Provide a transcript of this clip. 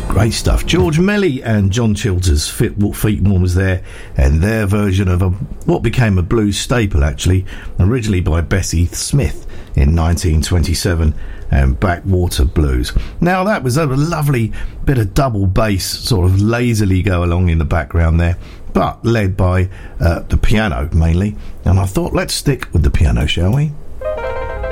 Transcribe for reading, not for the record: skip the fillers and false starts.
Great stuff. George Melly and John Childers, Feet Warmers there, and their version of what became a blues staple, actually, originally by Bessie Smith in 1927, and Backwater Blues. Now, that was a lovely bit of double bass, sort of lazily go along in the background there, but led by the piano, mainly. And I thought, let's stick with the piano, shall we?